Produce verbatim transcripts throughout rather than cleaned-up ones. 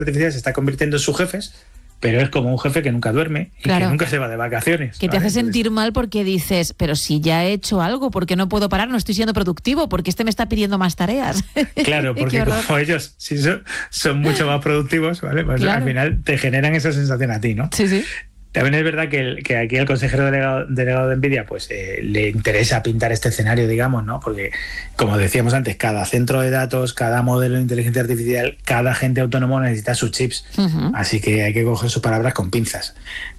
artificial se está convirtiendo en sus jefes, pero es como un jefe que nunca duerme y claro. que nunca se va de vacaciones. Que te ¿vale? hace sentir Entonces, mal porque dices, pero si ya he hecho algo, ¿por qué no puedo parar? No estoy siendo productivo, porque este me está pidiendo más tareas. claro, porque como ellos sí son, son mucho más productivos, ¿vale? Pues claro. al final te generan esa sensación a ti, ¿no? Sí, sí. También es verdad que, el, que aquí el consejero delegado, delegado de NVIDIA pues eh, le interesa pintar este escenario, digamos, ¿no? Porque, como decíamos antes, cada centro de datos, cada modelo de inteligencia artificial, cada agente autónomo necesita sus chips. Uh-huh. Así que hay que coger sus palabras con pinzas.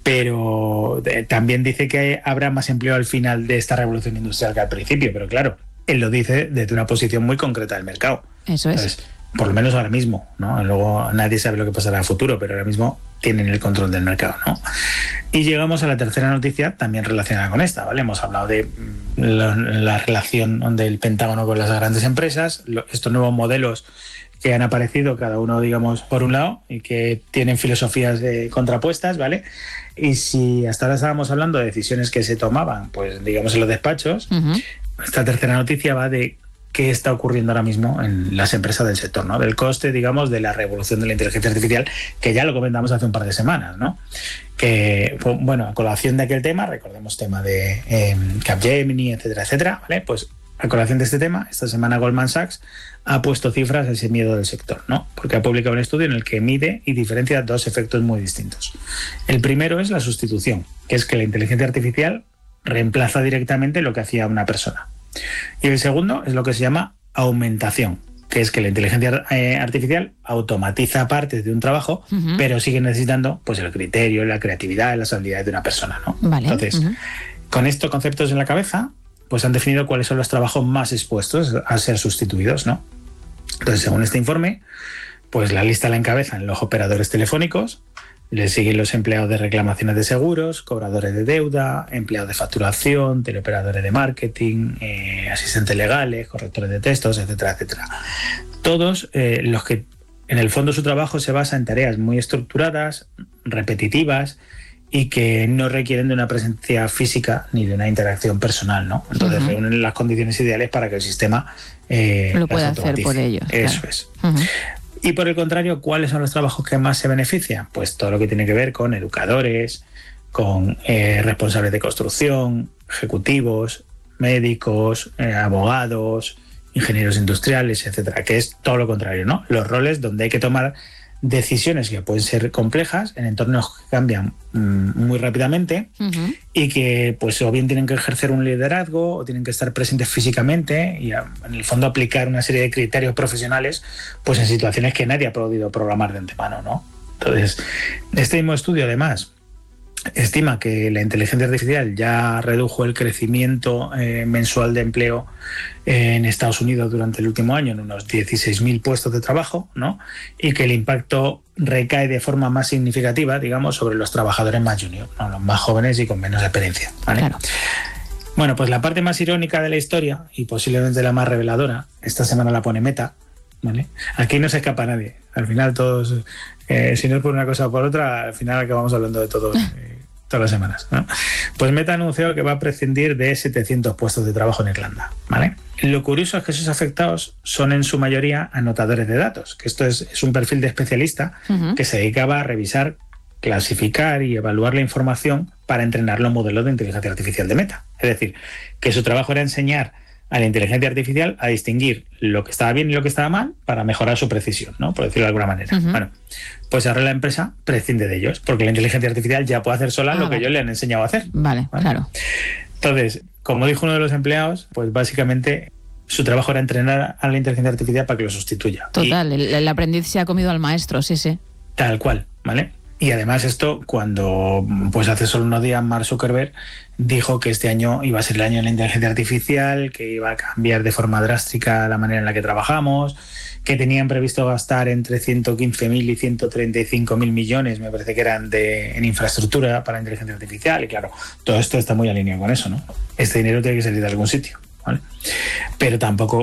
Pero eh, también dice que habrá más empleo al final de esta revolución industrial que al principio. Pero claro, él lo dice desde una posición muy concreta del mercado. Eso es. Entonces, por lo menos ahora mismo, ¿no? Luego nadie sabe lo que pasará a futuro, pero ahora mismo tienen el control del mercado, ¿no? Y llegamos a la tercera noticia, también relacionada con esta, ¿vale? Hemos hablado de la, la relación del Pentágono con las grandes empresas, lo, estos nuevos modelos que han aparecido, cada uno, digamos, por un lado, y que tienen filosofías eh, contrapuestas, ¿vale? Y si hasta ahora estábamos hablando de decisiones que se tomaban, pues, digamos, en los despachos, uh-huh. esta tercera noticia va de qué está ocurriendo ahora mismo en las empresas del sector, ¿no? Del coste, digamos, de la revolución de la inteligencia artificial, que ya lo comentamos hace un par de semanas, ¿no? Que, bueno, a colación de aquel tema, recordemos tema de eh, Capgemini, etcétera, etcétera, ¿vale? Pues a colación de este tema, esta semana Goldman Sachs ha puesto cifras a ese miedo del sector, ¿no? Porque ha publicado un estudio en el que mide y diferencia dos efectos muy distintos. El primero es la sustitución, que es que la inteligencia artificial reemplaza directamente lo que hacía una persona. Y el segundo es lo que se llama aumentación, que es que la inteligencia eh, artificial automatiza partes de un trabajo, uh-huh. pero sigue necesitando pues el criterio, la creatividad y las habilidades de una persona, ¿no? Vale. Entonces, uh-huh. con estos conceptos en la cabeza, pues han definido cuáles son los trabajos más expuestos a ser sustituidos, ¿no? Entonces, según este informe, pues la lista la encabezan los operadores telefónicos, le siguen los empleados de reclamaciones de seguros, cobradores de deuda, empleados de facturación, teleoperadores de marketing, eh, asistentes legales, correctores de textos, etcétera, etcétera. Todos eh, los que en el fondo su trabajo se basa en tareas muy estructuradas, repetitivas y que no requieren de una presencia física ni de una interacción personal, ¿no? Entonces uh-huh. reúnen las condiciones ideales para que el sistema eh, lo pueda hacer por ellos. Eso claro. es. Uh-huh. Y por el contrario, ¿cuáles son los trabajos que más se benefician? Pues todo lo que tiene que ver con educadores, con eh, responsables de construcción, ejecutivos, médicos, eh, abogados, ingenieros industriales, etcétera, que es todo lo contrario, ¿no? Los roles donde hay que tomar decisiones que pueden ser complejas en entornos que cambian mmm, muy rápidamente uh-huh. y que pues o bien tienen que ejercer un liderazgo o tienen que estar presentes físicamente y a, en el fondo aplicar una serie de criterios profesionales pues en situaciones que nadie ha podido programar de antemano, ¿no? Entonces, este mismo estudio además estima que la inteligencia artificial ya redujo el crecimiento eh, mensual de empleo eh, en Estados Unidos durante el último año en unos dieciséis mil puestos de trabajo, ¿no? Y que el impacto recae de forma más significativa, digamos, sobre los trabajadores más junior, ¿no? Los más jóvenes y con menos experiencia, ¿vale? Claro. Bueno, pues la parte más irónica de la historia y posiblemente la más reveladora, esta semana la pone Meta, ¿vale? Aquí no se escapa nadie. Al final todos, eh, si no es por una cosa o por otra, al final acabamos hablando de todo eh, todas las semanas, ¿no? Pues Meta ha anunciado que va a prescindir de setecientos puestos de trabajo en Irlanda, ¿vale? Lo curioso es que esos afectados son en su mayoría anotadores de datos, que esto es, es un perfil de especialista uh-huh. que se dedicaba a revisar, clasificar y evaluar la información para entrenar los modelos de inteligencia artificial de Meta. Es decir, que su trabajo era enseñar a la inteligencia artificial a distinguir lo que estaba bien y lo que estaba mal para mejorar su precisión, ¿no? Por decirlo de alguna manera. Uh-huh. Bueno, pues ahora la empresa prescinde de ellos, porque la inteligencia artificial ya puede hacer sola ah, lo que vale. ellos le han enseñado a hacer. Vale, ¿vale? Claro. Entonces, como dijo uno de los empleados, pues básicamente su trabajo era entrenar a la inteligencia artificial para que lo sustituya. Total, y, el, el aprendiz se ha comido al maestro, sí, sí. Tal cual, ¿vale? Y además esto, cuando pues hace solo unos días Mark Zuckerberg dijo que este año iba a ser el año de la inteligencia artificial, que iba a cambiar de forma drástica la manera en la que trabajamos, que tenían previsto gastar entre ciento quince mil y ciento treinta y cinco mil millones, me parece que eran de, en infraestructura para inteligencia artificial. Y claro, todo esto está muy alineado con eso, ¿no? Este dinero tiene que salir de algún sitio, ¿vale? Pero tampoco